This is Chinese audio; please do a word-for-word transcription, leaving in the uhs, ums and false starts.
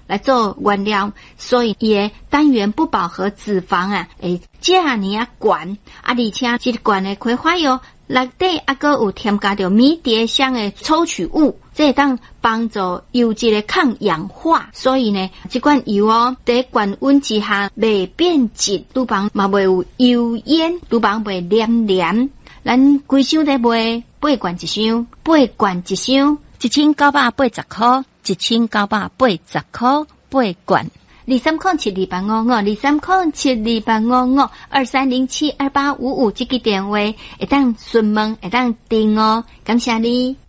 来做原料，所以伊的单元不饱和脂肪啊，会这样啊悬啊，而且这个悬的葵花油内底啊个有添加着迷迭香的抽取物，这会当帮助油脂的抗氧化，所以呢，这款油哦，在高温之下袂变质，厨房嘛袂有油烟，厨房袂黏黏。咱规箱在卖八罐一箱，八罐一箱，一千九百八十块，一千九百八十块八罐。二三空七二八五五，二三空七二八五五，二三零七二八五五，这个电话会当询问，会当订哦，感谢你。